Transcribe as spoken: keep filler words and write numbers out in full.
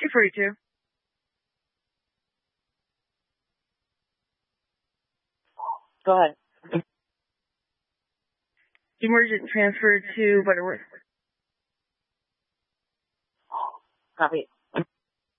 two forty-two. Go ahead. Emergent transfer to Butterworth. Copy.